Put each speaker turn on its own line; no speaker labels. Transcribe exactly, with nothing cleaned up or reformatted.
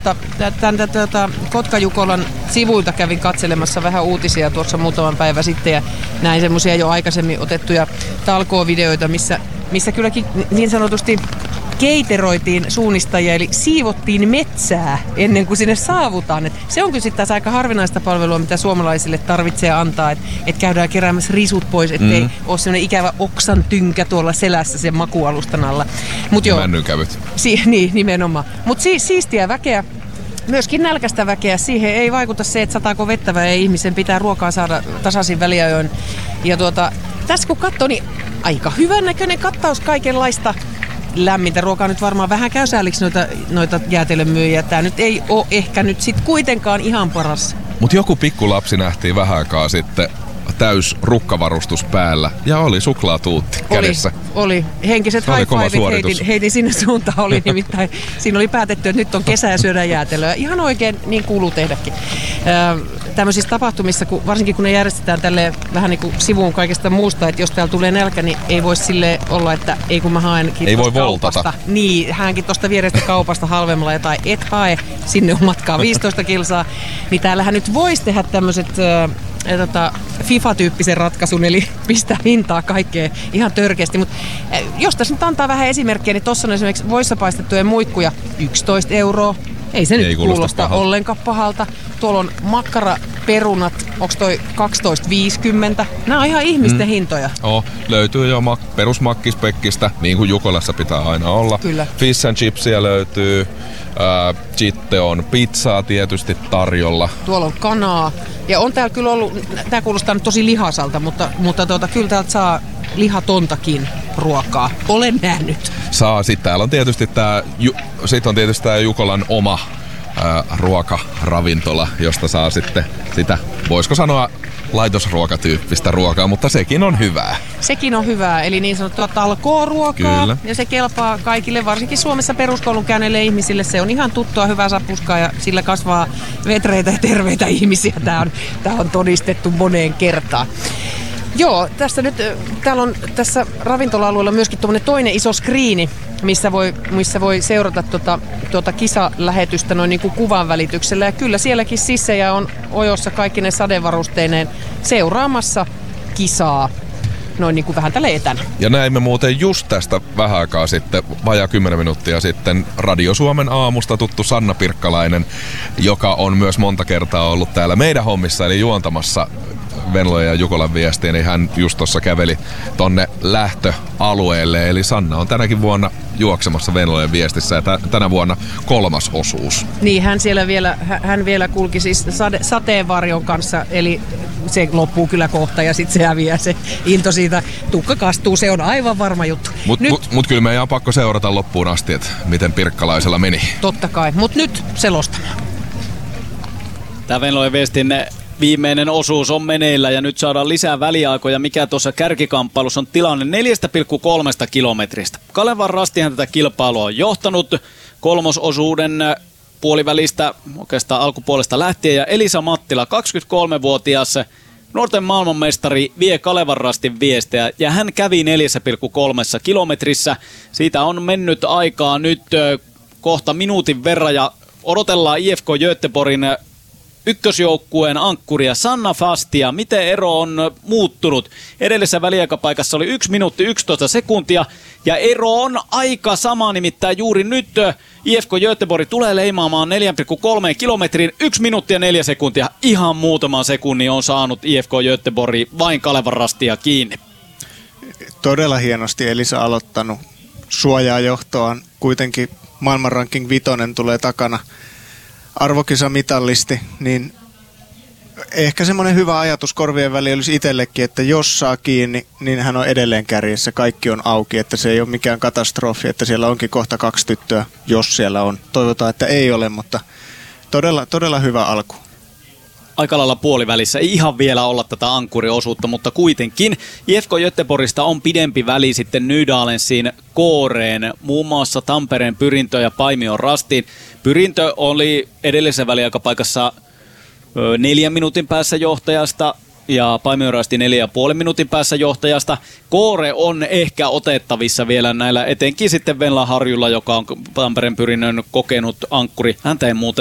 Tämän tuota, Kotka-Jukolan sivuilta kävin katselemassa vähän uutisia tuossa muutaman päivän sitten ja näin semmoisia jo aikaisemmin otettuja talkoovideoita, missä, missä kylläkin niin sanotusti keiteroitiin suunnistajia, eli siivottiin metsää ennen kuin sinne saavutaan. Et se on kyllä sitten taas aika harvinaista palvelua, mitä suomalaisille tarvitsee antaa, että et käydään keräämässä risut pois, ettei mm. ole semmoinen ikävä oksan tynkä tuolla selässä sen makualustan alla. Mut joo,
männynkävyt.
Si- niin, nimenomaan. Mutta si- siistiä väkeä. Myöskin nälkäistä väkeä. Siihen ei vaikuta se, että sataako vettä vai ei. Ihmisen pitää ruokaa saada tasaisin väliajoin. Ja tuota, tässä kun katsoo, niin aika hyvän näköinen kattaus kaikenlaista lämmintä ruokaa. Nyt varmaan vähän käy sääliksi noita, noita jäätelömyyjiä. Tämä nyt ei ole ehkä nyt sit kuitenkaan ihan paras.
Mutta joku pikkulapsi nähtiin vähän aikaa sitten täys rukkavarustus päällä ja oli suklaatuutti kädessä.
Oli. Henkiset high-fiveit heitin, heitin sinne suuntaan. Oli nimittäin, siinä oli päätetty, että nyt on kesä ja syödään jäätelöä. Ihan oikein niin kuuluu tehdäkin. Ö, tämmöisissä tapahtumissa, kun, varsinkin kun ne järjestetään tälleen vähän niin kuin sivuun kaikesta muusta, että jos täällä tulee nälkä, niin ei voi sille olla, että ei kun mä haenkin
ei voi
kaupasta.
voltata.
Niin, häänkin tuosta vierestä kaupasta halvemmalla jotain. Et hae, sinne on matkaa viisitoista kilsaa. Niin täällähän nyt voisi tehdä tämmöiset Ja tota, FIFA-tyyppisen ratkaisun, eli pistää hintaa kaikkea ihan törkeästi. Mutta jos tässä nyt antaa vähän esimerkkiä, niin tuossa on esimerkiksi voissa paistettuja muikkuja yksitoista euroa. Ei se Ei nyt kuulosta, kuulosta ollenkaan pahalta. Tuolla on makkaraperunat, onko toi kaksitoista viisikymmentä? Nämä on ihan ihmisten mm. hintoja.
Oh, löytyy jo mak- perusmakkispekkistä, niin kuin Jukolassa pitää aina olla.
Kyllä.
Fish and chipsia löytyy. Äh, sitten on pizzaa tietysti tarjolla.
Tuolla on kanaa. Ja on täällä kyllä ollut, tää kuulostaa nyt tosi lihasalta, mutta, mutta tuota, kyllä täältä saa lihatontakin ruokaa. Olen nähnyt.
Saa. Sitten täällä on tietysti tää, ju, sit on tietysti tää Jukolan oma ää, ruokaravintola, josta saa sitten sitä, voisiko sanoa, laitosruokatyyppistä ruokaa, mutta sekin on hyvää.
Sekin on hyvää, eli niin sanottua talkooruokaa.
Kyllä.
Ja se kelpaa kaikille, varsinkin Suomessa peruskoulun käyneille ihmisille. Se on ihan tuttua, hyvää sapuskaa ja sillä kasvaa vetreitä ja terveitä ihmisiä. Tämä on, tämä on todistettu moneen kertaan. Joo, tässä nyt, täällä on tässä ravintola-alueella myöskin tuommoinen toinen iso skriini, missä voi, missä voi seurata tuota, tuota kisalähetystä noin niin kuin kuvan välityksellä. Ja kyllä sielläkin sissejä on ojossa kaikki ne sadevarusteineen seuraamassa kisaa noin niin kuin vähän tällä etänä.
Ja näimme muuten just tästä vähän aikaa sitten, vajaa kymmenen minuuttia sitten, Radio Suomen aamusta tuttu Sanna Pirkkalainen, joka on myös monta kertaa ollut täällä meidän hommissa, eli juontamassa Venlojen ja Jukolan viestiä, niin hän just tuossa käveli tonne lähtöalueelle. Eli Sanna on tänäkin vuonna juoksemassa Venlojen viestissä ja t- tänä vuonna kolmas osuus.
Niin, hän siellä vielä, hän vielä kulki siis sade, sateenvarjon kanssa, eli se loppuu kyllä kohta ja sitten se häviää se into siitä. Tukka kastuu, se on aivan varma juttu.
Mutta mut, mut kyllä meidän on pakko seurata loppuun asti, että miten Pirkkalaisella meni.
Totta kai, mutta nyt selostamaan.
Tämä Venlojen viestin viimeinen osuus on meneillä ja nyt saadaan lisää väliaikoja, mikä tuossa kärkikamppailussa on tilanne neljä pilkku kolme kilometristä. Kalevan Rastihan tätä kilpailua on johtanut kolmososuuden puolivälistä, oikeastaan alkupuolesta lähtien, ja Elisa Mattila, kaksikymmentäkolmevuotias nuorten maailmanmestari, vie Kalevan Rastin viestejä ja hän kävi neljä pilkku kolme kilometrissä. Siitä on mennyt aikaa nyt kohta minuutin verran ja odotellaan I F K Göteborgin ykkösjoukkueen ankkuria Sanna Fastia. Miten ero on muuttunut? Edellisessä väliaikapaikassa oli yksi minuutti yksitoista sekuntia ja ero on aika sama, nimittäin juuri nyt I F K Göteborg tulee leimaamaan neljä pilkku kolme kilometrin, yksi minuuttia neljä sekuntia. Ihan muutaman sekunnin on saanut I F K Göteborg vain Kalevan Rastia kiinni.
Todella hienosti Elisa aloittanut. Suojaa johtoaan. Kuitenkin maailmanranking vitonen tulee takana. Arvokisamitallisti, niin ehkä semmoinen hyvä ajatus korvien väliin olisi itsellekin, että jos saa kiinni, niin hän on edelleen kärjessä. Kaikki on auki, että se ei ole mikään katastrofi, että siellä onkin kohta kaksi tyttöä, jos siellä on. Toivotaan, että ei ole, mutta todella, todella hyvä alku.
Aika lailla puolivälissä ei ihan vielä olla tätä ankkuriosuutta, mutta kuitenkin I F K Göteborgista on pidempi väli sitten Nydalensiin Kooreen, muun muassa Tampereen Pyrintö ja Paimion Rastiin. Pyrintö oli edellisessä väliaikapaikassa neljän minuutin päässä johtajasta, ja Paimio-Rasti neljä ja puolen minuutin päässä johtajasta. Koore on ehkä otettavissa vielä näillä, etenkin sitten Venla Harjulla, joka on Tampereen Pyrinnön kokenut ankkuri. Häntä ei muuten